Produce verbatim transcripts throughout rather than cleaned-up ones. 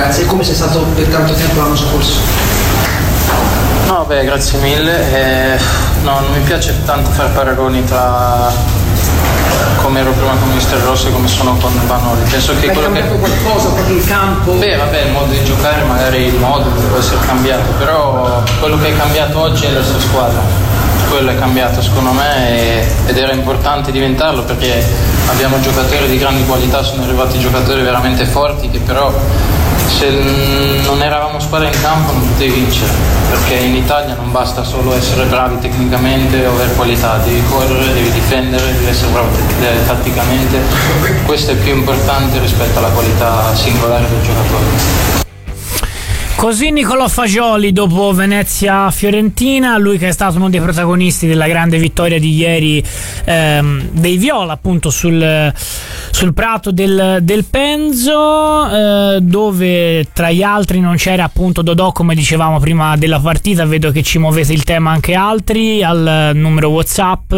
vacanze e come sei stato per tanto tempo l'anno scorso? No, beh, grazie mille. Eh, no, non mi piace tanto fare paragoni tra come ero prima con Mister Rossi e come sono con Vanoli. Penso che hai quello cambiato che... qualcosa proprio in campo? Beh, vabbè, il modo di giocare, magari il modo può essere cambiato, però quello che è cambiato oggi è l'essere squadra. Quello è cambiato secondo me e, ed era importante diventarlo perché abbiamo giocatori di grandi qualità, sono arrivati giocatori veramente forti che però se non eravamo squadra in campo non potevi vincere, perché in Italia non basta solo essere bravi tecnicamente o avere qualità, devi correre, devi difendere, devi essere bravo tatticamente, questo è più importante rispetto alla qualità singolare del giocatore. Così Nicolò Fagioli dopo Venezia-Fiorentina, lui che è stato uno dei protagonisti della grande vittoria di ieri ehm, dei Viola appunto sul, sul prato del, del Penzo, eh, dove tra gli altri non c'era appunto Dodò come dicevamo prima della partita. Vedo che ci muovete il tema anche altri al numero WhatsApp,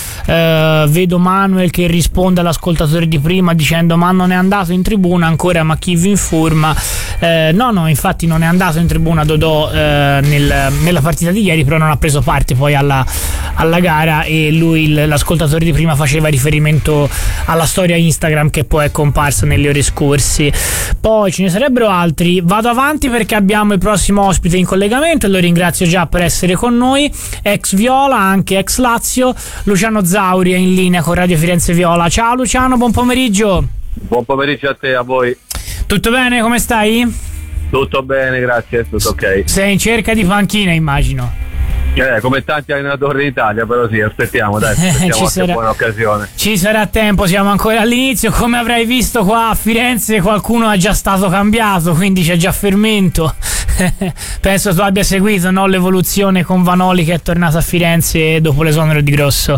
eh, vedo Manuel che risponde all'ascoltatore di prima dicendo ma non è andato in tribuna ancora, ma chi vi informa? Eh, no no infatti non è andato in tribuna Dodò eh, nel, nella partita di ieri, però non ha preso parte poi alla, alla gara e lui, l'ascoltatore di prima, faceva riferimento alla storia Instagram che poi è comparsa nelle ore scorse. Poi ce ne sarebbero altri, vado avanti perché abbiamo il prossimo ospite in collegamento e lo ringrazio già per essere con noi, ex Viola, anche ex Lazio, Luciano Zauri è in linea con Radio Firenze Viola. Ciao Luciano, buon pomeriggio. Buon pomeriggio a te e a voi. Tutto bene, come stai? Tutto bene, grazie, tutto ok. Sei in cerca di panchina, immagino. Eh, come tanti allenatori in Italia, però sì, aspettiamo, dai, aspettiamo ci qualche sarà, buona occasione. Ci sarà tempo, siamo ancora all'inizio. Come avrai visto qua a Firenze qualcuno è già stato cambiato, quindi c'è già fermento. Penso tu abbia seguito, no, l'evoluzione con Vanoli che è tornato a Firenze dopo l'esonero di Grosso.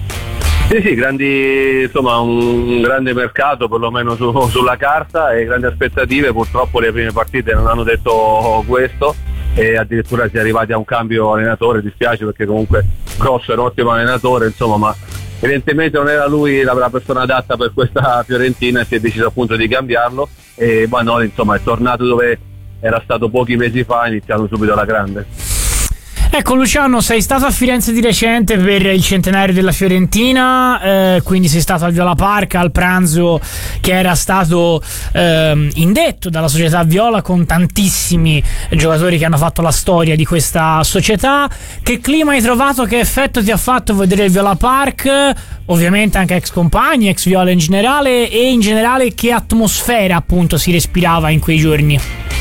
Sì, sì, grandi, insomma, un grande mercato perlomeno su, sulla carta e grandi aspettative. Purtroppo le prime partite non hanno detto questo e addirittura si è arrivati a un cambio allenatore. Dispiace perché comunque Grosso è un ottimo allenatore, insomma, ma evidentemente non era lui la, la persona adatta per questa Fiorentina e si è deciso appunto di cambiarlo e Vanoli insomma è tornato dove era stato pochi mesi fa, iniziando subito alla grande. Ecco Luciano, sei stato a Firenze di recente per il centenario della Fiorentina, eh, quindi sei stato al Viola Park al pranzo che era stato eh, indetto dalla società Viola con tantissimi giocatori che hanno fatto la storia di questa società. Che clima hai trovato, che effetto ti ha fatto vedere il Viola Park? Ovviamente anche ex compagni, ex Viola in generale, e in generale che atmosfera appunto si respirava in quei giorni?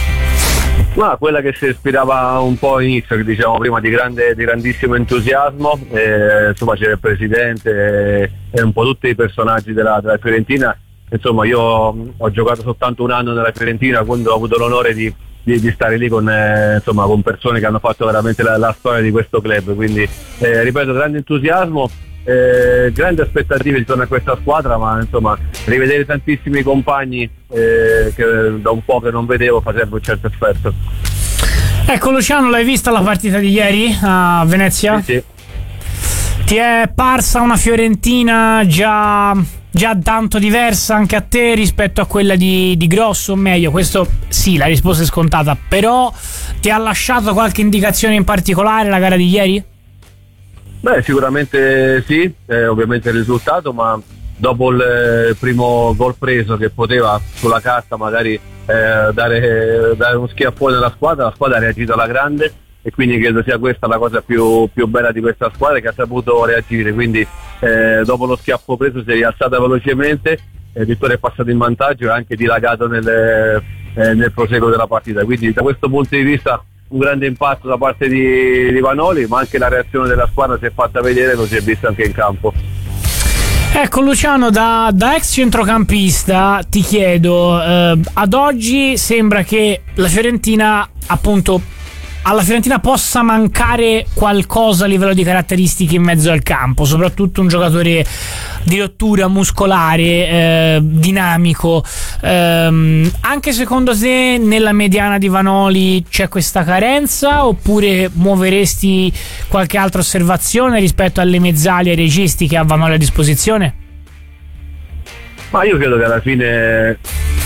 Ma quella che si respirava un po' all'inizio, che diciamo prima, di grande, di grandissimo entusiasmo, eh, insomma c'era il presidente e, e un po' tutti i personaggi della, della Fiorentina. Insomma io ho giocato soltanto un anno nella Fiorentina, quando ho avuto l'onore di, di, di stare lì con, eh, insomma, con persone che hanno fatto veramente la, la storia di questo club, quindi eh, ripeto, grande entusiasmo. Eh, grandi aspettative intorno a questa squadra, ma insomma rivedere tantissimi compagni eh, che da un po' che non vedevo farebbe un certo effetto. Ecco Luciano, l'hai vista la partita di ieri a Venezia? Sì, sì. Ti è parsa una Fiorentina già, già tanto diversa anche a te rispetto a quella di, di Grosso, o meglio, questo sì, la risposta è scontata, però ti ha lasciato qualche indicazione in particolare la gara di ieri? Beh, sicuramente sì, eh, ovviamente il risultato, ma dopo il primo gol preso che poteva sulla carta magari eh, dare, dare uno schiaffone alla squadra, la squadra ha reagito alla grande e quindi credo sia questa la cosa più, più bella di questa squadra, che ha saputo reagire, quindi eh, dopo lo schiaffo preso si è rialzata velocemente, eh, Vittoria è passato in vantaggio e anche dilagato nel, eh, nel proseguo della partita, quindi da questo punto di vista un grande impatto da parte di, di Vanoli, ma anche la reazione della squadra si è fatta vedere, lo si è visto anche in campo. Ecco Luciano, da, da ex centrocampista ti chiedo, eh, ad oggi sembra che la Fiorentina appunto alla Fiorentina possa mancare qualcosa a livello di caratteristiche in mezzo al campo, soprattutto un giocatore di rottura muscolare, eh, dinamico. Eh, anche secondo te nella mediana di Vanoli c'è questa carenza, oppure muoveresti qualche altra osservazione rispetto alle mezzali e ai registi che ha Vanoli a disposizione? Ma io credo che alla fine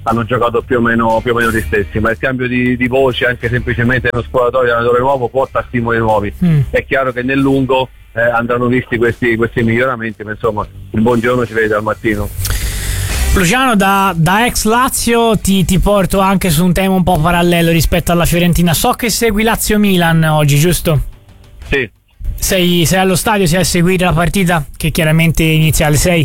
hanno giocato più o meno, più o meno gli stessi, ma il cambio di, di voce anche semplicemente nello spogliatoio di allenatore nuovo porta stimoli nuovi. Mm. È chiaro che nel lungo eh, andranno visti questi, questi miglioramenti, ma insomma il buongiorno ci vede dal mattino. Luciano, da, da ex Lazio ti, ti porto anche su un tema un po' parallelo rispetto alla Fiorentina. So che segui Lazio-Milan oggi, giusto? Sì. Sei, sei allo stadio, sei a seguire la partita che chiaramente inizia alle sei?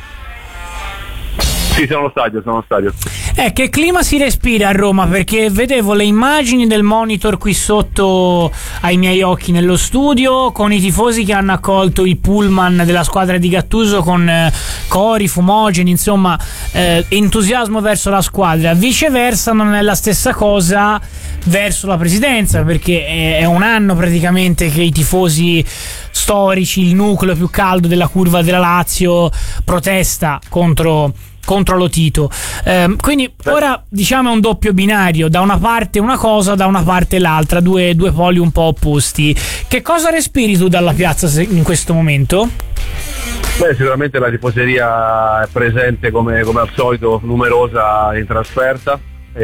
Sì, sono allo stadio, sono allo stadio. Eh, che clima si respira a Roma? Perché vedevo le immagini del monitor qui sotto ai miei occhi nello studio, con i tifosi che hanno accolto il pullman della squadra di Gattuso con eh, cori, fumogeni, insomma eh, entusiasmo verso la squadra. Viceversa non è la stessa cosa verso la presidenza, perché è, è un anno praticamente che i tifosi storici, il nucleo più caldo della curva della Lazio, protesta contro contro lo Tito. Eh, quindi ora diciamo è un doppio binario, da una parte una cosa, da una parte l'altra, due, due poli un po' opposti. Che cosa respiri tu dalla piazza in questo momento? Beh, sicuramente la tifoseria è presente come, come al solito, numerosa in trasferta,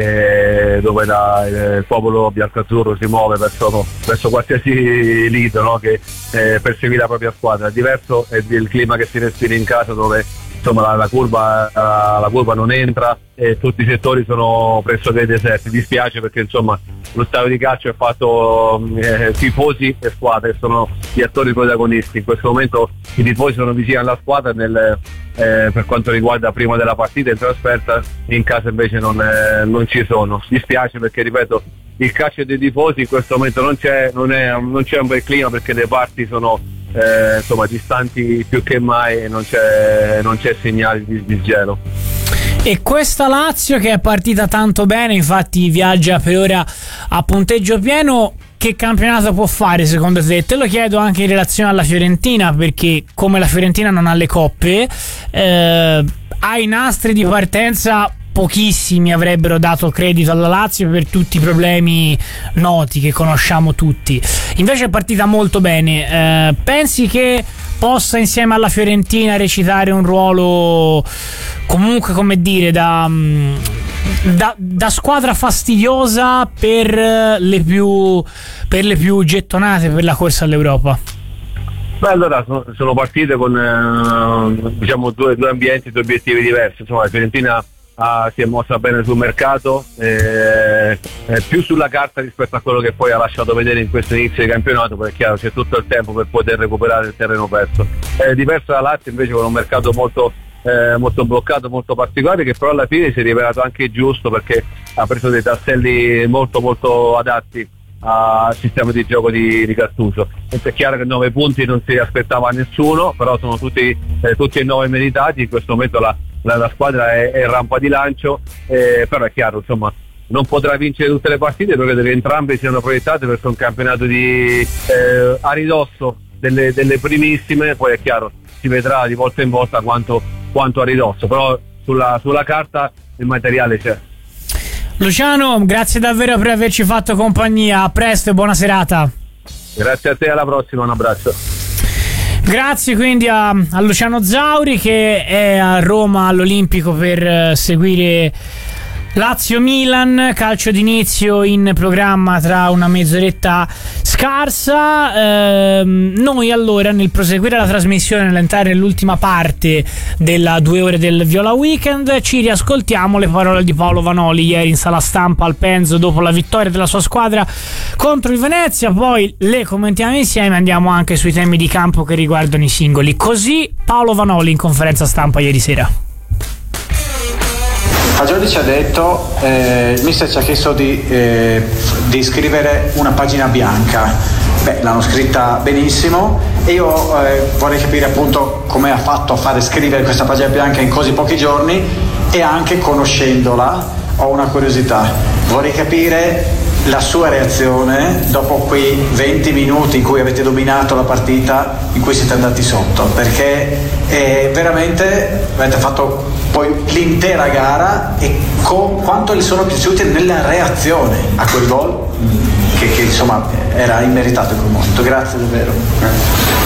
eh, dove la, il popolo biancazzurro si muove verso, verso qualsiasi lido, no? Che eh, perseguire la propria squadra. Diverso è il clima che si respira in casa, dove insomma la, la, curva, la, la curva non entra e tutti i settori sono pressoché deserti. Dispiace perché insomma lo stadio di calcio è fatto eh, tifosi e squadre, che sono gli attori protagonisti. In questo momento i tifosi sono vicini alla squadra nel, eh, per quanto riguarda prima della partita in trasferta, in casa invece non, eh, non ci sono. Dispiace perché, ripeto, il calcio dei tifosi in questo momento non c'è, non è, non c'è un bel clima, perché le parti sono eh, insomma distanti più che mai e non c'è, non c'è segnale di disgelo. E questa Lazio, che è partita tanto bene, infatti viaggia per ora a punteggio pieno, che campionato può fare secondo te? Te lo chiedo anche in relazione alla Fiorentina, perché come la Fiorentina non ha le coppe, eh, ha i nastri di partenza. Pochissimi avrebbero dato credito alla Lazio per tutti i problemi noti che conosciamo tutti. Invece è partita molto bene. Eh, pensi che possa insieme alla Fiorentina recitare un ruolo comunque, come dire, da, da, da squadra fastidiosa per le più per le più gettonate per la corsa all'Europa? Beh, allora sono, sono partite con eh, diciamo due, due ambienti, due obiettivi diversi. Insomma, la Fiorentina Ah, si è mossa bene sul mercato, eh, eh, più sulla carta rispetto a quello che poi ha lasciato vedere in questo inizio di campionato, perché è chiaro c'è tutto il tempo per poter recuperare il terreno perso. È diversa la Lazio invece, con un mercato molto, eh, molto bloccato, molto particolare, che però alla fine si è rivelato anche giusto, perché ha preso dei tasselli molto molto adatti al sistema di gioco di, di Gattuso. È chiaro che nove punti non si aspettava a nessuno, però sono tutti, eh, tutti e nove meritati. In questo momento la La, la squadra è, è rampa di lancio, eh, però è chiaro, insomma, non potrà vincere tutte le partite, perché che entrambe siano proiettate verso un campionato di, eh, a ridosso delle, delle primissime. Poi è chiaro, si vedrà di volta in volta quanto, quanto a ridosso, però sulla, sulla carta il materiale c'è. Luciano, grazie davvero per averci fatto compagnia, a presto e buona serata. Grazie a te, alla prossima, un abbraccio. Grazie quindi a, a Luciano Zauri, che è a Roma all'Olimpico per uh, seguire Lazio-Milan, calcio d'inizio in programma tra una mezz'oretta scarsa. Ehm, noi allora, nel proseguire la trasmissione, nell'entrare nell'ultima parte della due ore del Viola Weekend, ci riascoltiamo le parole di Paolo Vanoli ieri in sala stampa al Penzo dopo la vittoria della sua squadra contro il Venezia. Poi le commentiamo insieme, andiamo anche sui temi di campo che riguardano i singoli. Così Paolo Vanoli in conferenza stampa ieri sera. Fagioli ci ha detto, eh, il mister ci ha chiesto di, eh, di scrivere una pagina bianca. Beh, l'hanno scritta benissimo e io eh, vorrei capire appunto come ha fatto a fare scrivere questa pagina bianca in così pochi giorni, e anche conoscendola ho una curiosità. Vorrei capire la sua reazione dopo quei venti minuti in cui avete dominato la partita, in cui siete andati sotto, perché eh, veramente avete fatto poi l'intera gara, e con quanto gli sono piaciuti nella reazione a quel gol che, che insomma era immeritato in quel momento. Grazie davvero.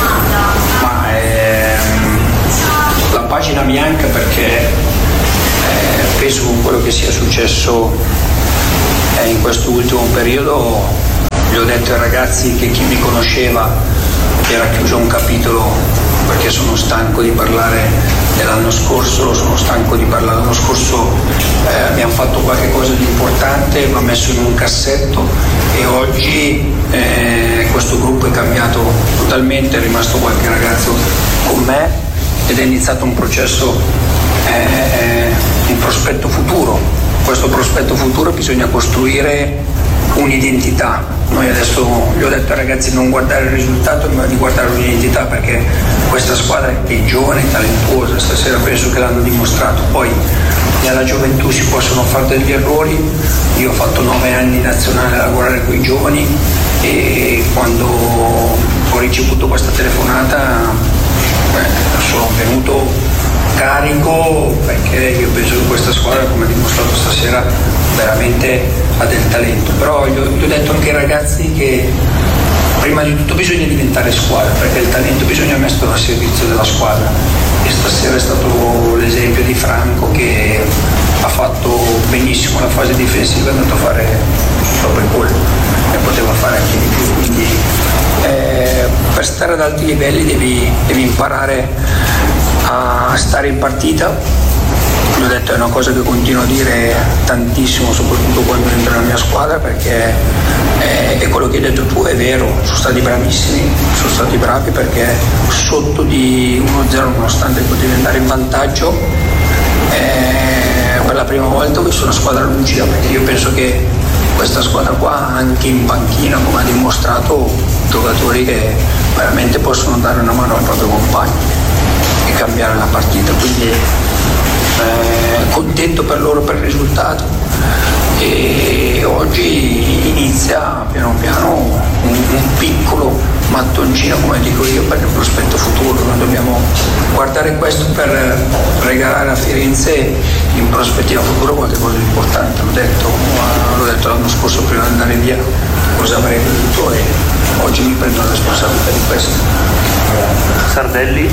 Ma ehm, la pagina bianca perché penso con quello che sia successo eh, in questo ultimo periodo, gli ho detto ai ragazzi che chi mi conosceva era chiuso un capitolo, perché sono stanco di parlare dell'anno scorso, sono stanco di parlare l'anno scorso, eh, abbiamo fatto qualche cosa di importante, va messo in un cassetto e oggi eh, questo gruppo è cambiato totalmente, è rimasto qualche ragazzo con me ed è iniziato un processo, eh, un prospetto futuro. Questo prospetto futuro bisogna costruire un'identità. Noi adesso gli ho detto ai ragazzi non guardare il risultato ma di guardare un'identità, perché questa squadra è giovane e talentuosa, stasera penso che l'hanno dimostrato. Poi nella gioventù si possono fare degli errori, io ho fatto nove anni in nazionale a lavorare con i giovani e quando ho ricevuto questa telefonata eh, sono venuto carico, perché io penso che questa squadra, come ha dimostrato stasera, veramente ha del talento. Però gli ho, gli ho detto anche ai ragazzi che prima di tutto bisogna diventare squadra, perché il talento bisogna metterlo a servizio della squadra, e stasera è stato l'esempio di Franco che ha fatto benissimo la fase difensiva, è andato a fare proprio il gol e poteva fare anche di più, quindi eh, per stare ad alti livelli devi, devi imparare a stare in partita. Gli ho detto, è una cosa che continuo a dire tantissimo, soprattutto quando entro nella mia squadra, perché è, è quello che hai detto tu, è vero, sono stati bravissimi, sono stati bravi, perché sotto di uno a zero, nonostante potevi andare in vantaggio, eh, per la prima volta ho visto una squadra lucida, perché io penso che questa squadra qua, anche in panchina, come ha dimostrato, giocatori che veramente possono dare una mano al proprio compagno e cambiare la partita, quindi eh, contento per loro per il risultato, e oggi inizia piano piano un, un piccolo mattoncino, come dico io, per il prospetto futuro. Noi dobbiamo guardare questo per regalare a Firenze in prospettiva futura qualche cosa di importante. L'ho detto, l'ho detto l'anno scorso prima di andare via cosa avrei voluto, e oggi mi prendo la responsabilità di questo. Sardelli.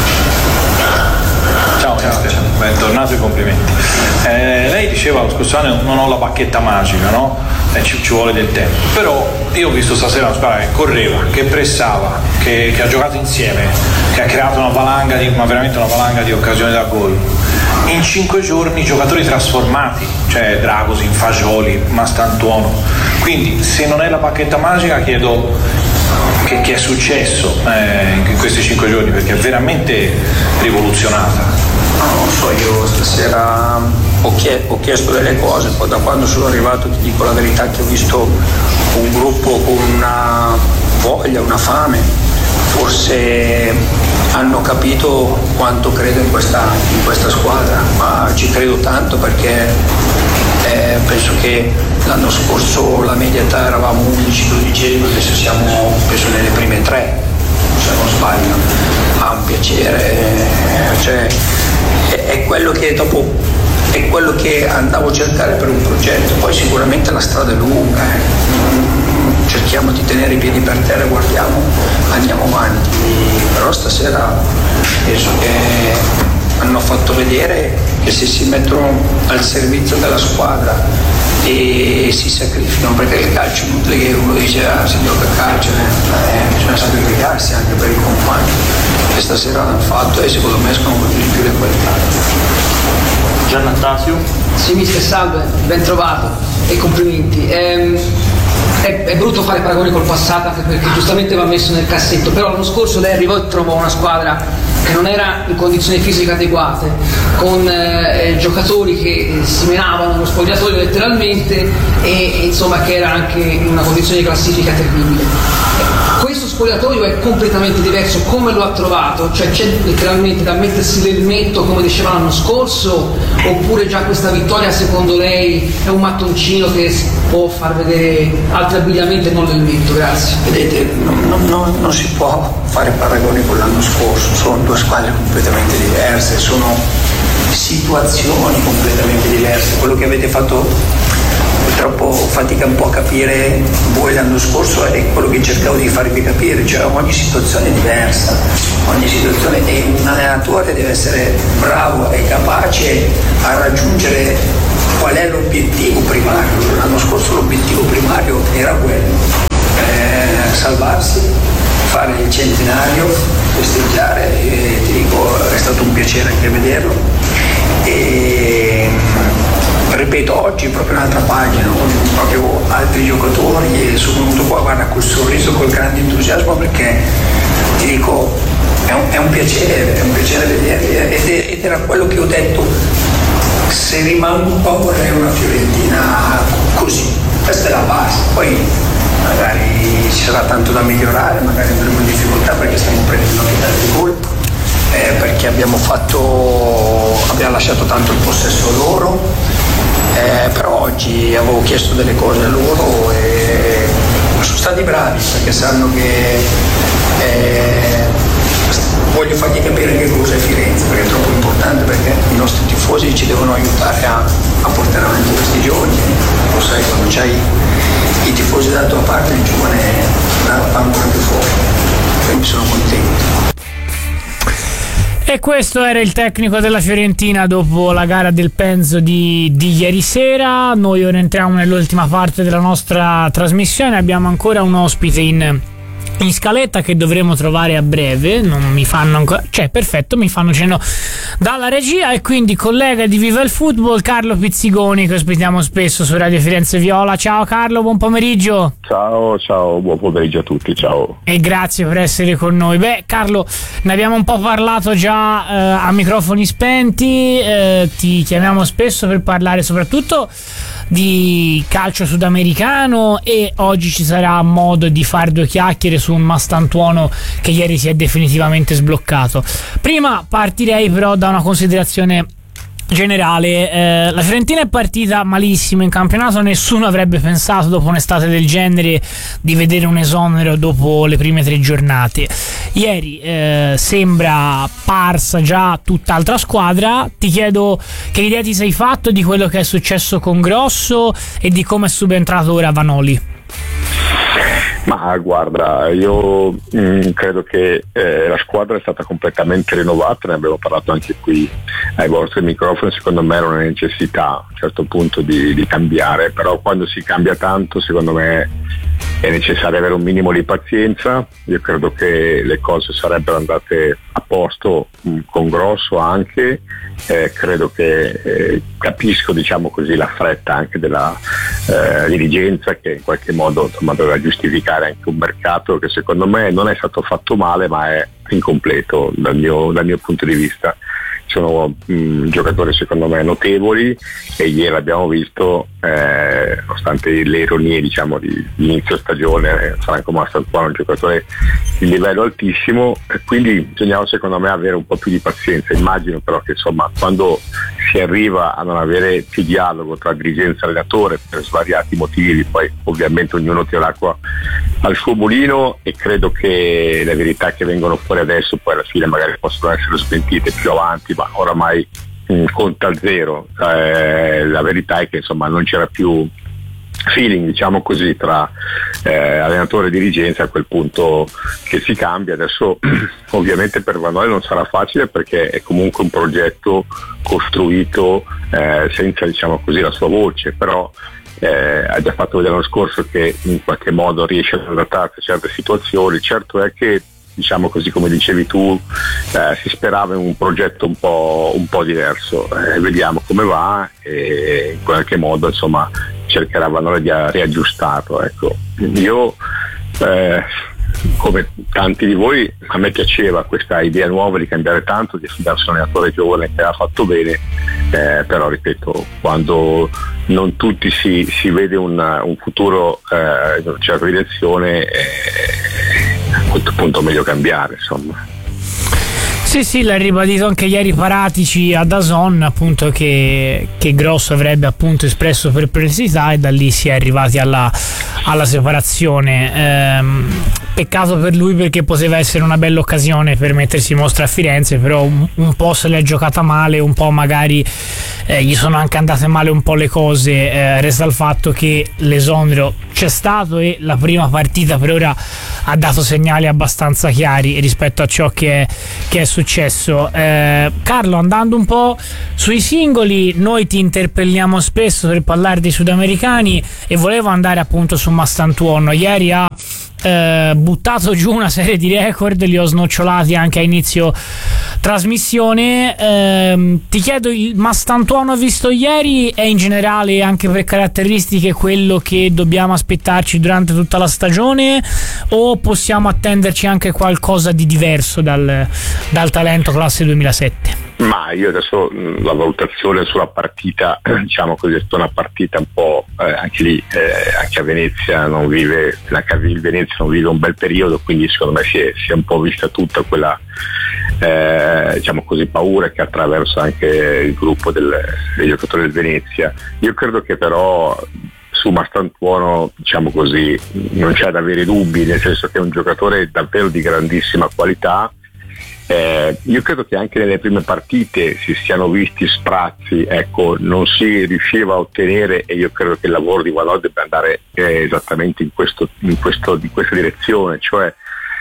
Ciao, ciao, ciao. Bentornato e complimenti. Eh, lei diceva lo scorso anno non ho la bacchetta magica, no? Eh, ci, ci vuole del tempo. Però io ho visto stasera una squadra che correva, che pressava, che, che ha giocato insieme, che ha creato una valanga di, ma veramente una valanga di occasioni da gol. In cinque giorni giocatori trasformati, cioè Dragosin, Fagioli, Mastantuono. Quindi se non è la bacchetta magica chiedo che, che è successo eh, in questi cinque giorni, perché è veramente rivoluzionata. Non lo so, io stasera ho, chie- ho chiesto delle cose, poi da quando sono arrivato ti dico la verità che ho visto un gruppo con una voglia, una fame, forse hanno capito quanto credo in questa, in questa squadra, ma ci credo tanto perché eh, penso che l'anno scorso la media età eravamo undici dodici, adesso siamo penso nelle prime tre, se non sbaglio. Ha un piacere, cioè è, è quello che dopo è quello che andavo a cercare per un progetto. Poi sicuramente la strada è lunga, eh. cerchiamo di tenere i piedi per terra, guardiamo, andiamo avanti, però stasera penso che hanno fatto vedere che se si mettono al servizio della squadra e si sacrificano, perché il calcio è inutile che uno dice ah, si gioca a calcio, eh, bisogna sacrificarsi anche per il compagno, che stasera l'hanno fatto e secondo me escono più di più le qualità. Giannattasio. Sì, mister, salve, ben trovato e complimenti. Ehm, è, è brutto fare paragoni col passato, anche perché giustamente va messo nel cassetto, però l'anno scorso lei arrivò e trovò una squadra che non era in condizioni fisiche adeguate, con eh, giocatori che si menavano nello spogliatoio letteralmente e, e insomma che era anche in una condizione di classifica terribile. Questo spogliatoio è completamente diverso, come lo ha trovato? Cioè c'è letteralmente da mettersi l'elmetto come diceva l'anno scorso, oppure già questa vittoria secondo lei è un mattoncino che può far vedere altri abbigliamenti e non l'elmetto? Grazie. Vedete, non, non, non si può fare paragoni con l'anno scorso, sono due squadre completamente diverse, sono situazioni completamente diverse. Quello che avete fatto purtroppo fatica un po' a capire voi l'anno scorso, è quello che cercavo di farvi capire, cioè ogni situazione è diversa, ogni situazione, e un allenatore deve essere bravo e capace a raggiungere qual è l'obiettivo primario. L'anno scorso l'obiettivo primario era quello, eh, salvarsi, fare il centenario, festeggiare, e ti dico è stato un piacere anche vederlo. E ripeto, oggi è proprio un'altra pagina, con proprio altri giocatori, e sono venuto qua, guarda, col sorriso, col grande entusiasmo, perché ti dico è un, è un piacere, è un piacere vederli, ed, è, ed era quello che ho detto, se rimango un po' vorrei una Fiorentina così, questa è la base, poi magari ci sarà tanto da migliorare, magari avremo difficoltà perché stiamo prendendo anche tanti gol, eh, perché abbiamo fatto abbiamo lasciato tanto il possesso loro, eh, però oggi avevo chiesto delle cose a loro e sono stati bravi, perché sanno che eh, voglio fargli capire che cosa è Firenze, perché è troppo importante, perché i nostri tifosi ci devono aiutare a, a portare avanti questi giorni. Lo sai, quando c'hai i tifosi dalla tua parte, il giovane va ancora più fuori, quindi sono contento. E questo era il tecnico della Fiorentina dopo la gara del Penzo di, di ieri sera. Noi ora entriamo nell'ultima parte della nostra trasmissione, abbiamo ancora un ospite in in scaletta che dovremo trovare a breve, non mi fanno ancora, cioè perfetto, mi fanno cenno dalla regia, e quindi collega di Viva il Football, Carlo Pizzigoni, che ospitiamo spesso su Radio Firenze Viola. Ciao Carlo, buon pomeriggio. Ciao, ciao, buon pomeriggio a tutti, ciao. E grazie per essere con noi. Beh Carlo, ne abbiamo un po' parlato già eh, a microfoni spenti, eh, ti chiamiamo spesso per parlare soprattutto di calcio sudamericano, e oggi ci sarà modo di fare due chiacchiere su un Mastantuono che ieri si è definitivamente sbloccato. Prima partirei però da una considerazione generale. Eh, la Fiorentina è partita malissimo in campionato, nessuno avrebbe pensato dopo un'estate del genere di vedere un esonero dopo le prime tre giornate. Ieri eh, sembra parsa già tutt'altra squadra. Ti chiedo che idea ti sei fatto di quello che è successo con Grosso e di come è subentrato ora Vanoli. Ma guarda, io mh, credo che eh, la squadra è stata completamente rinnovata, ne abbiamo parlato anche qui ai vostri microfoni. Secondo me era una necessità a un certo punto di, di cambiare, però quando si cambia tanto secondo me è necessario avere un minimo di pazienza. Io credo che le cose sarebbero andate a posto mh, con Grosso anche, eh, credo che eh, capisco, diciamo così, la fretta anche della eh, dirigenza, che in qualche modo insomma, doveva giustificare anche un mercato che secondo me non è stato fatto male, ma è incompleto dal mio, dal mio punto di vista. Sono mh, giocatori secondo me notevoli, e ieri abbiamo visto, eh, nonostante le ironie diciamo di, di inizio stagione, eh, Franco Mastantuono è un giocatore di livello altissimo, e quindi bisognava secondo me avere un po' più di pazienza. Immagino però che insomma quando si arriva a non avere più dialogo tra dirigenza e allenatore per svariati motivi, poi ovviamente ognuno tira l'acqua al suo mulino, e credo che le verità che vengono fuori adesso poi alla fine magari possono essere smentite più avanti, ma oramai mh, conta zero. Eh, la verità è che insomma non c'era più feeling, diciamo così, tra eh, allenatore e dirigenza. A quel punto che si cambia. Adesso ovviamente per Vanoli non sarà facile, perché è comunque un progetto costruito eh, senza, diciamo così, la sua voce, però eh, ha già fatto vedere l'anno scorso che in qualche modo riesce ad adattarsi a certe situazioni. Certo è che, diciamo così, come dicevi tu, eh, si sperava in un progetto un po', un po' diverso. Eh, vediamo come va, e in qualche modo insomma cercherà Vanoli di riaggiustarlo. Ecco. Io eh, come tanti di voi, a me piaceva questa idea nuova di cambiare tanto, di affidarsi a un allenatore giovane che ha fatto bene, eh, però ripeto, quando non tutti si, si vede un, un futuro eh, in una certa direzione, eh, a questo punto è meglio cambiare, insomma. Sì, sì, l'ha ribadito anche ieri Paratici a D A Z N, appunto, che, che Grosso avrebbe appunto espresso perplessità, e da lì si è arrivati alla, alla separazione. Ehm, peccato per lui, perché poteva essere una bella occasione per mettersi in mostra a Firenze, però un, un po' se l'è giocata male, un po' magari eh, gli sono anche andate male un po' le cose. Eh, resta il fatto che l'esonero c'è stato e la prima partita per ora ha dato segnali abbastanza chiari rispetto a ciò che è, che è successo. Eh, Carlo, andando un po' sui singoli, noi ti interpelliamo spesso per parlare dei sudamericani e volevo andare appunto su Mastantuono. Ieri ha eh, buttato giù una serie di record, li ho snocciolati anche a inizio trasmissione. Eh, ti chiedo, il Mastantuono visto ieri è in generale, anche per caratteristiche, quello che dobbiamo aspettarci durante tutta la stagione, o possiamo attenderci anche qualcosa di diverso dal, dal talento classe duemilasette? Ma io adesso la valutazione sulla partita, diciamo così, è stata una partita un po' eh, anche lì, eh, anche a Venezia non vive, anche a Venezia non vive un bel periodo, quindi secondo me si è, si è un po' vista tutta quella eh, diciamo così paura che attraversa anche il gruppo del, dei giocatori del Venezia. Io credo che però su Mastantuono, diciamo così, non c'è da avere dubbi, nel senso che è un giocatore davvero di grandissima qualità. Eh, io credo che anche nelle prime partite si siano visti sprazzi, ecco, non si riusciva a ottenere, e io credo che il lavoro di Vallò debba andare eh, esattamente in, questo, in, questo, in questa direzione, cioè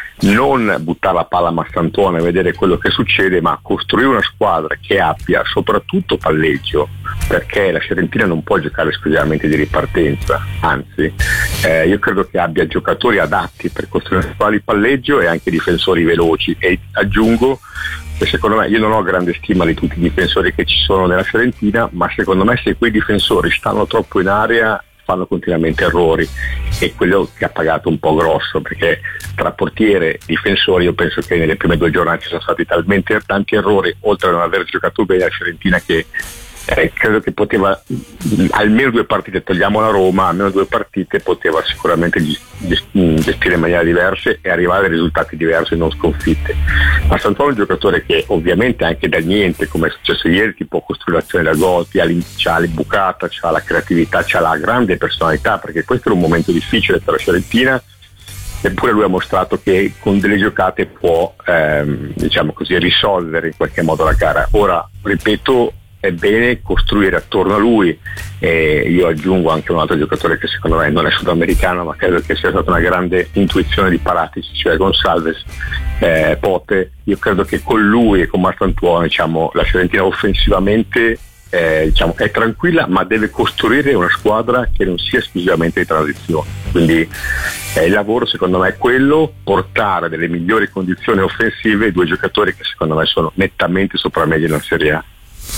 non buttare la palla a Mastantuono e vedere quello che succede, ma costruire una squadra che abbia soprattutto palleggio, perché la Fiorentina non può giocare esclusivamente di ripartenza, anzi eh, io credo che abbia giocatori adatti per costruire una squadra di palleggio e anche difensori veloci, e aggiungo che secondo me, io non ho grande stima di tutti i difensori che ci sono nella Fiorentina, ma secondo me se quei difensori stanno troppo in area fanno continuamente errori, e quello che ha pagato un po' grosso, perché tra portiere e difensori io penso che nelle prime due giornate ci sono stati talmente tanti errori, oltre a non aver giocato bene la Fiorentina, che eh, credo che poteva almeno due partite, togliamo la Roma, almeno due partite poteva sicuramente gestire in maniera diversa e arrivare a risultati diversi, non sconfitte. Ma Sant'Antonio è un giocatore che ovviamente anche da niente, come è successo ieri, ti può costruire l'azione da gol, c'ha l'imbucata, c'ha la creatività, c'ha la grande personalità, perché questo era un momento difficile per la Fiorentina, eppure lui ha mostrato che con delle giocate può ehm, diciamo così risolvere in qualche modo la gara. Ora, ripeto, è bene costruire attorno a lui, e io aggiungo anche un altro giocatore che secondo me non è sudamericano, ma credo che sia stata una grande intuizione di Paratici, cioè Gonçalves, eh, Pote. Io credo che con lui e con Mastantuono, diciamo, la Fiorentina offensivamente eh, diciamo, è tranquilla, ma deve costruire una squadra che non sia esclusivamente di transizione. Quindi eh, il lavoro secondo me è quello, portare delle migliori condizioni offensive ai due giocatori che secondo me sono nettamente sopra media nella Serie A.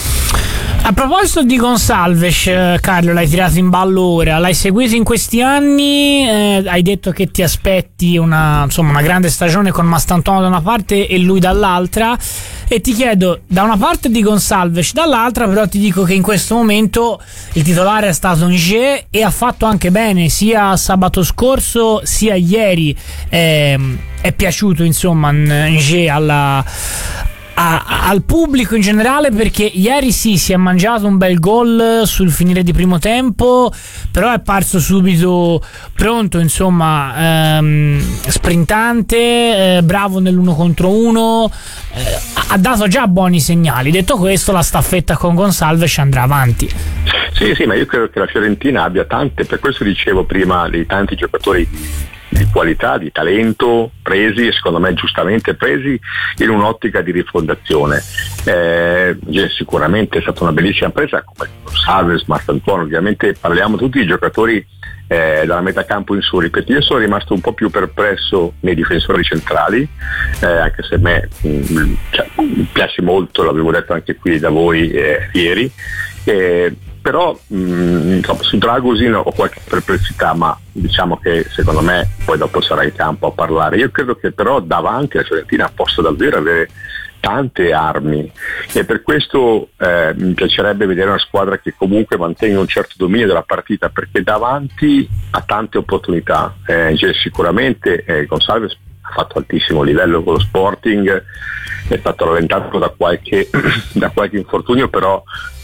A proposito di Gonçalves, Carlo, l'hai tirato in ballo ora, l'hai seguito in questi anni, eh, hai detto che ti aspetti una, insomma, una grande stagione con Mastantuono da una parte e lui dall'altra, e ti chiedo da una parte di Gonçalves, dall'altra però ti dico che in questo momento il titolare è stato Ngé e ha fatto anche bene, sia sabato scorso sia ieri. Eh, è piaciuto insomma Ngé alla A, al pubblico in generale, perché ieri sì, si è mangiato un bel gol sul finire di primo tempo, però è parso subito pronto, insomma, ehm, sprintante, eh, bravo nell'uno contro uno, eh, ha dato già buoni segnali. Detto questo, la staffetta con Gonçalves andrà avanti. Sì, sì, ma io credo che la Fiorentina abbia tante, per questo dicevo prima, dei tanti giocatori di qualità, di talento, presi, e secondo me giustamente presi in un'ottica di rifondazione. Eh, sicuramente è stata una bellissima presa, come Salves, Mastantuono, ovviamente parliamo tutti di giocatori eh, dalla metà campo in su. Ripeto, io sono rimasto un po' più perplesso nei difensori centrali, eh, anche se a me mh, cioè, mi piace molto, l'avevo detto anche qui da voi eh, ieri, eh, però mh, insomma, su Dragosin ho qualche perplessità, ma diciamo che secondo me poi dopo sarà in campo a parlare. Io credo che però davanti la Fiorentina possa davvero avere tante armi, e per questo eh, mi piacerebbe vedere una squadra che comunque mantenga un certo dominio della partita, perché davanti ha tante opportunità. Eh, cioè, sicuramente eh, Gonçalves ha fatto altissimo livello con lo Sporting, è stato rallentato da qualche, da qualche infortunio, però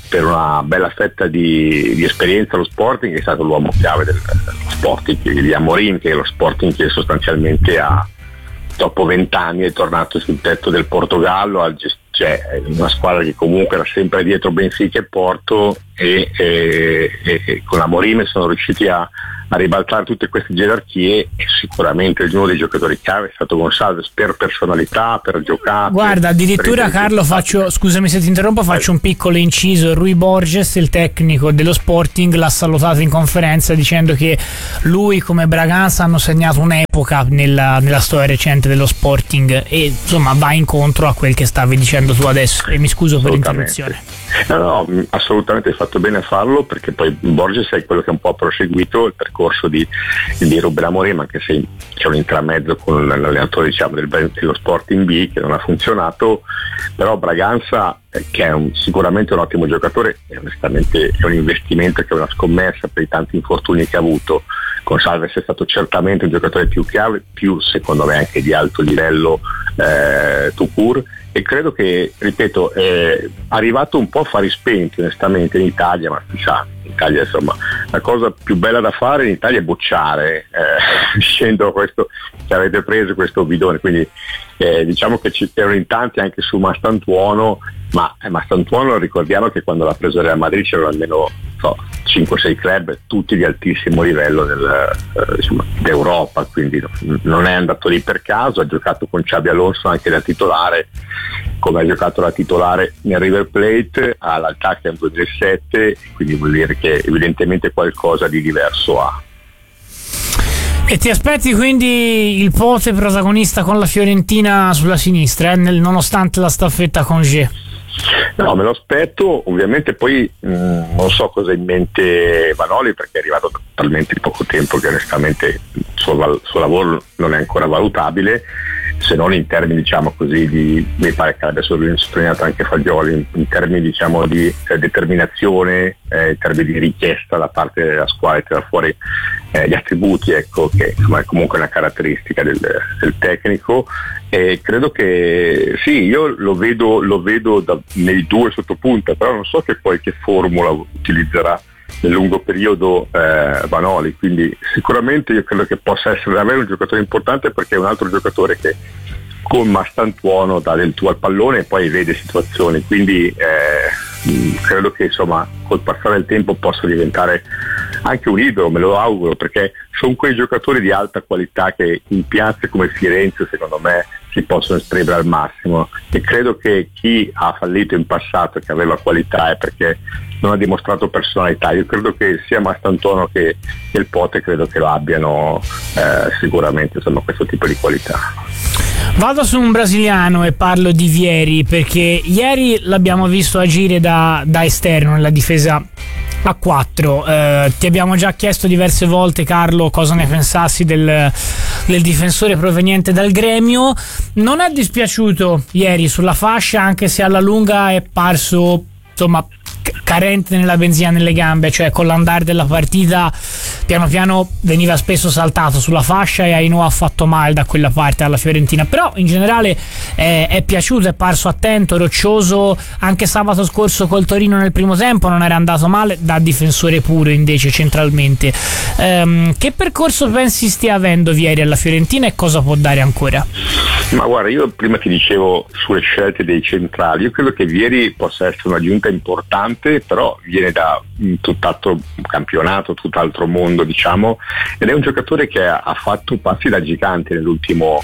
per una bella fetta di, di esperienza allo Sporting è stato l'uomo chiave del, dello Sporting di Amorim, che è lo Sporting che sostanzialmente ha, dopo vent'anni è tornato sul tetto del Portogallo, al gest- cioè una squadra che comunque era sempre dietro Benfica e Porto, e, e, e con Amorim sono riusciti a, a ribaltare tutte queste gerarchie, e sicuramente uno dei giocatori chiave è stato Gonçalves per personalità, per giocare. Guarda, addirittura Carlo, faccio, scusami se ti interrompo, faccio un piccolo inciso. Rui Borges, il tecnico dello Sporting, l'ha salutato in conferenza dicendo che lui come Braganza hanno segnato un'epoca nella, nella storia recente dello Sporting, e insomma va incontro a quel che stavi dicendo tu adesso, e mi scuso per l'interruzione. No, no, assolutamente hai fatto bene a farlo, perché poi Borges è quello che un po' ha proseguito il percorso di, di Ruben Amorim, anche se c'è un intramezzo con l'allenatore, diciamo, del, dello Sporting B che non ha funzionato, però Braganza, eh, che è un, sicuramente un ottimo giocatore, e onestamente è un investimento, che è una scommessa per i tanti infortuni che ha avuto. Gonçalves è stato certamente un giocatore più chiave, più secondo me anche di alto livello eh, tout court, e credo che, ripeto, è arrivato un po' a fari spenti onestamente in Italia, ma si sa, in Italia insomma la cosa più bella da fare in Italia è bocciare, eh, dicendo questo che avete preso questo bidone, quindi eh, diciamo che ci erano in tanti anche su Mastantuono, ma eh, Mastantuono ricordiamo che quando l'ha preso Real Madrid c'erano almeno so, cinque sei club, tutti di altissimo livello del, eh, diciamo, d'Europa, quindi no, non è andato lì per caso, ha giocato con Xabi Alonso anche da titolare, come ha giocato da titolare nel River Plate, all'Altacca nel duemilasette, quindi vuol dire che evidentemente qualcosa di diverso ha. E ti aspetti quindi il Pote protagonista con la Fiorentina sulla sinistra, eh, nel, nonostante la staffetta con G? No, me lo aspetto, ovviamente poi mh, non so cosa ha in mente Vanoli, perché è arrivato da talmente poco tempo che onestamente il suo, val- suo lavoro non è ancora valutabile, se non in termini, diciamo così, di, mi pare che adesso l'ho sottolineato anche Fagioli, in, in termini, diciamo, di eh, determinazione, eh, in termini di richiesta da parte della squadra di tirare fuori eh, gli attributi, ecco, che insomma è comunque una caratteristica del, del tecnico, e credo che sì, io lo vedo, lo vedo da, nei due sottopunta, però non so che poi che formula utilizzerà nel lungo periodo eh, Vanoli, quindi sicuramente io credo che possa essere davvero un giocatore importante, perché è un altro giocatore che con Mastantuono dà del tuo al pallone e poi vede situazioni, quindi eh, credo che insomma col passare del tempo possa diventare anche un idolo, me lo auguro, perché sono quei giocatori di alta qualità che in piazze come Firenze secondo me si possono esprimere al massimo, e credo che chi ha fallito in passato, che aveva qualità, è perché non ha dimostrato personalità. Io credo che sia Mastantuono che, che il Pote credo che lo abbiano eh, sicuramente, insomma, questo tipo di qualità. Vado su un brasiliano e parlo di Vieri, perché ieri l'abbiamo visto agire da, da esterno nella difesa a quattro. Eh, ti abbiamo già chiesto diverse volte, Carlo, cosa ne pensassi del, del difensore proveniente dal Gremio. Non è dispiaciuto ieri sulla fascia, anche se alla lunga è parso insomma carente nella benzina nelle gambe, cioè con l'andare della partita piano piano veniva spesso saltato sulla fascia, e Ainhoa ha fatto male da quella parte alla Fiorentina, però in generale è, è piaciuto, è parso attento, roccioso. Anche sabato scorso col Torino nel primo tempo non era andato male, da difensore puro invece centralmente. Ehm, che percorso pensi stia avendo Vieri alla Fiorentina, e cosa può dare ancora? Ma guarda, io prima ti dicevo sulle scelte dei centrali, io credo che Vieri possa essere un'aggiunta importante, però viene da un tutt'altro campionato, tutt'altro mondo, diciamo, ed è un giocatore che ha fatto passi da gigante nell'ultimo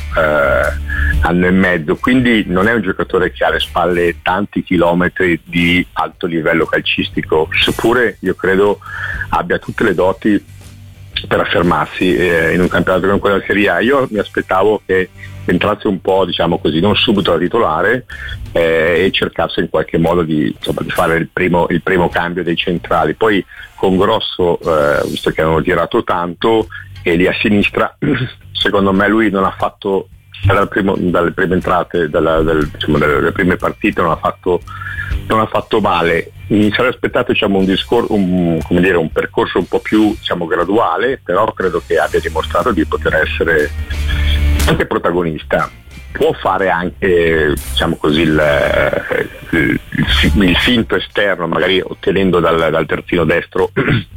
eh, anno e mezzo, quindi non è un giocatore che ha alle spalle tanti chilometri di alto livello calcistico, seppure io credo abbia tutte le doti per affermarsi eh, in un campionato come quello della Serie A. Io mi aspettavo che entrasse un po', diciamo così, non subito da titolare, eh, e cercasse in qualche modo di, insomma, di fare il primo, il primo cambio dei centrali. Poi con Grosso, eh, visto che hanno girato tanto, e lì a sinistra secondo me lui non ha fatto dal primo, dalle prime entrate, dalla, del, diciamo, dalle prime partite non ha fatto non ha fatto male. Mi sarei aspettato, diciamo, un discorso, un, come dire, un percorso un po' più, diciamo, graduale, però credo che abbia dimostrato di poter essere anche protagonista. può fare anche, diciamo così, il, il, il, il finto esterno, magari ottenendo dal, dal terzino destro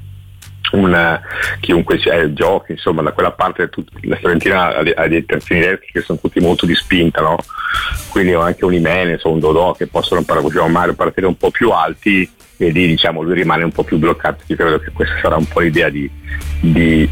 un, chiunque sia, giochi, insomma, da quella parte la Fiorentina ha dei terzini destri che sono tutti molto di spinta, no? Quindi ho anche un Jimenez o un Dodò che possono Mario partire un po' più alti, e lì, diciamo, lui rimane un po' più bloccato. Io credo che questa sarà un po' l'idea di, di,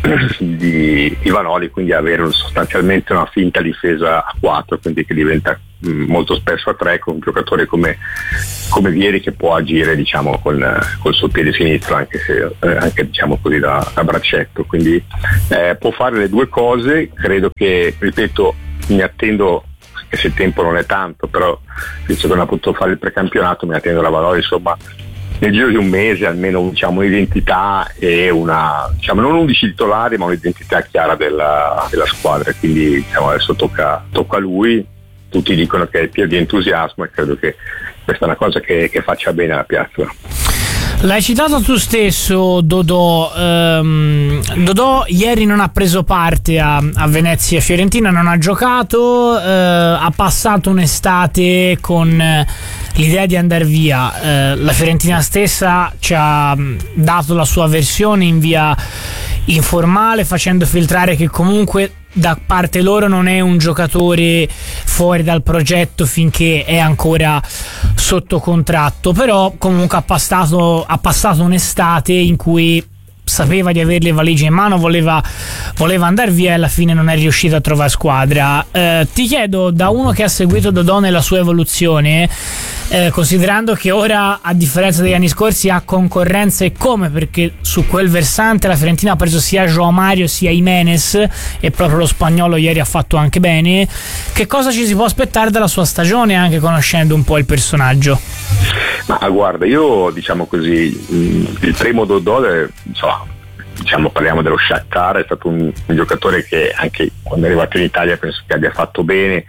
di Ivanoli, quindi avere sostanzialmente una finta difesa a quattro, quindi che diventa mh, molto spesso a tre, con un giocatore come, come Vieri che può agire, diciamo, con col suo piede sinistro, anche se eh, anche, diciamo così, da, da braccetto, quindi eh, può fare le due cose. Credo che, ripeto, mi attendo, che se il tempo non è tanto, però visto che non ha potuto fare il precampionato, mi attendo la Valori, insomma, nel giro di un mese almeno, diciamo, un'identità e una, diciamo, non undici titolari, ma un'identità chiara della, della squadra. Quindi, diciamo, adesso tocca, tocca a lui. Tutti dicono che è pieno di entusiasmo e credo che questa è una cosa che, che faccia bene alla piazza. L'hai citato tu stesso, Dodò. Um, Dodò ieri non ha preso parte a, a Venezia Fiorentina, non ha giocato, uh, ha passato un'estate con uh, l'idea di andare via. Uh, la Fiorentina stessa ci ha dato la sua versione in via informale, facendo filtrare che comunque da parte loro non è un giocatore fuori dal progetto finché è ancora sotto contratto, però comunque ha passato, ha passato un'estate in cui sapeva di avere le valigie in mano, voleva, voleva andare via e alla fine non è riuscito a trovare squadra. Eh, ti chiedo, da uno che ha seguito Dodò nella sua evoluzione, eh, considerando che ora, a differenza degli anni scorsi, ha concorrenza, e come, perché su quel versante la Fiorentina ha preso sia João Mario sia Jimenez, e proprio lo spagnolo ieri ha fatto anche bene, che cosa ci si può aspettare dalla sua stagione, anche conoscendo un po' il personaggio? Ma guarda, io, diciamo così, il primo Dodò, insomma, diciamo, parliamo dello Shakhtar, è stato un, un giocatore che anche quando è arrivato in Italia penso che abbia fatto bene,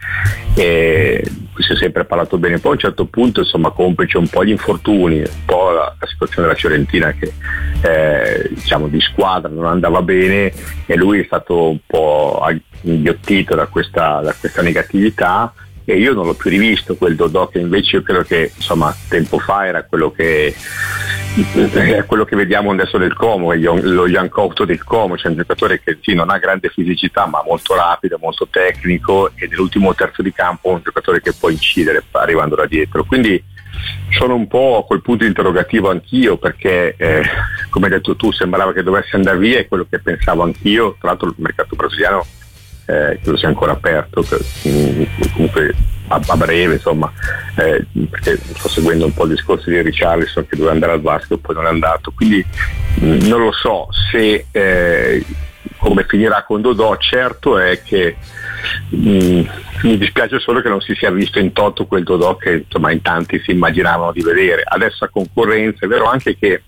e qui si è sempre parlato bene. Poi a un certo punto, insomma, complice un po' gli infortuni, un po' la, la situazione della Fiorentina che eh, diciamo di squadra non andava bene, e lui è stato un po' inghiottito da questa, da questa negatività, e io non l'ho più rivisto quel Dodò che invece io credo che, insomma, tempo fa era quello che è quello che vediamo adesso del Como, lo Jan Couto del Como, cioè un giocatore che sì, non ha grande fisicità ma molto rapido, molto tecnico, e nell'ultimo terzo di campo un giocatore che può incidere arrivando da dietro. Quindi sono un po' a quel punto interrogativo anch'io, perché eh, come hai detto tu, sembrava che dovesse andare via, e quello che pensavo anch'io. Tra l'altro il mercato brasiliano eh, credo sia ancora aperto, per, comunque a, a breve, insomma, eh, perché sto seguendo un po' il discorso di Richarlison che doveva andare al Vasco e poi non è andato, quindi mh, non lo so se eh, come finirà con Dodò. Certo è che mh, mi dispiace solo che non si sia visto in toto quel Dodò che, insomma, in tanti si immaginavano di vedere. Adesso a concorrenza, è vero anche che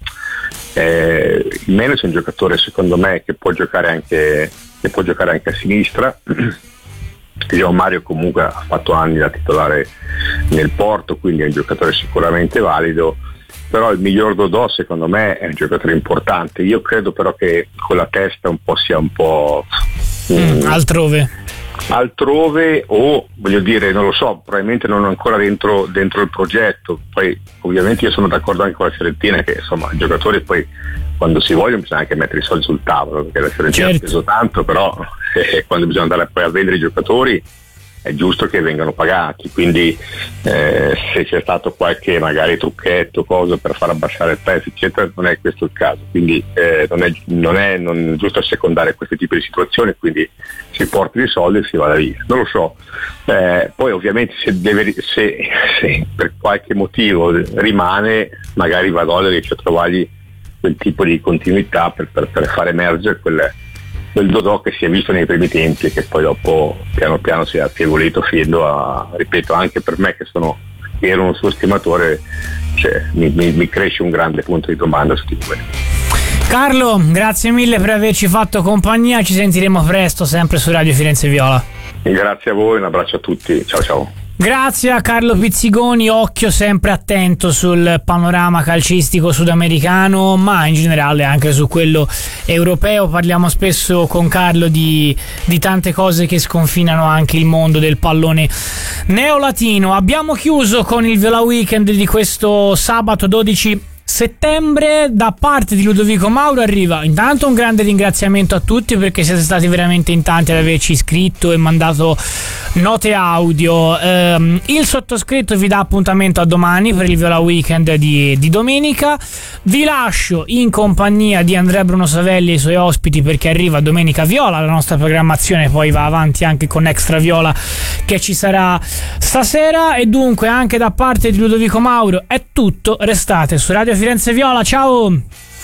eh, Jimenez è un giocatore, secondo me, che può giocare anche che può giocare anche a sinistra. João Mario comunque ha fatto anni da titolare nel Porto, quindi è un giocatore sicuramente valido, però il miglior Dodò secondo me è un giocatore importante. Io credo però che con la testa un po' sia un po' mm, mm, altrove altrove o voglio dire, non lo so, probabilmente non ancora dentro, dentro il progetto. Poi ovviamente io sono d'accordo anche con la Fiorentina che, insomma, i giocatori poi quando si vogliono bisogna anche mettere i soldi sul tavolo, perché la Fiorentina certo. ha speso tanto, però eh, quando bisogna andare poi a vendere i giocatori è giusto che vengano pagati, quindi eh, se c'è stato qualche magari trucchetto, cosa per far abbassare il prezzo eccetera, non è questo il caso, quindi eh, non, è, non è non è giusto assecondare questo tipo di situazioni, quindi si porti i soldi e si vada via, non lo so. Eh, poi ovviamente se, deve, se, se per qualche motivo rimane, magari Vadolo riesce a trovargli quel tipo di continuità per, per, per far emergere quel quel Dodò che si è visto nei primi tempi e che poi dopo piano piano si è affievolito fino a, ripeto, anche per me che sono che ero un suo stimatore, cioè, mi, mi, mi cresce un grande punto di domanda su di questo. Carlo, grazie mille per averci fatto compagnia, ci sentiremo presto sempre su Radio Firenze Viola. Grazie a voi, un abbraccio a tutti, ciao ciao. Grazie a Carlo Pizzigoni, occhio sempre attento sul panorama calcistico sudamericano, ma in generale anche su quello europeo. Parliamo spesso con Carlo di, di tante cose che sconfinano anche il mondo del pallone neolatino. Abbiamo chiuso con il Viola Weekend di questo sabato dodici settembre. Da parte di Ludovico Mauro arriva intanto un grande ringraziamento a tutti, perché siete stati veramente in tanti ad averci iscritto e mandato note audio. Ehm, il sottoscritto vi dà appuntamento a domani per il Viola Weekend di, di domenica. Vi lascio in compagnia di Andrea Bruno Savelli e i suoi ospiti, perché arriva Domenica Viola. La nostra programmazione poi va avanti anche con Extra Viola che ci sarà stasera, e dunque anche da parte di Ludovico Mauro è tutto. Restate su Radio Firenze Viola, ciao!